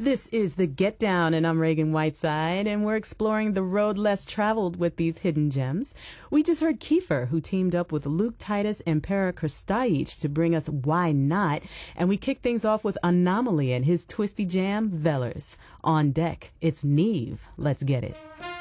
This is the Get Down, and I'm Reagan Whiteside, and we're exploring the road less traveled with these hidden gems. We just heard Kiefer, who teamed up with Luke Titus and Para Krstajic to bring us Why Not, and we kicked things off with Anomaly and his twisty jam, Vellers. On deck, it's Neve. Let's get it.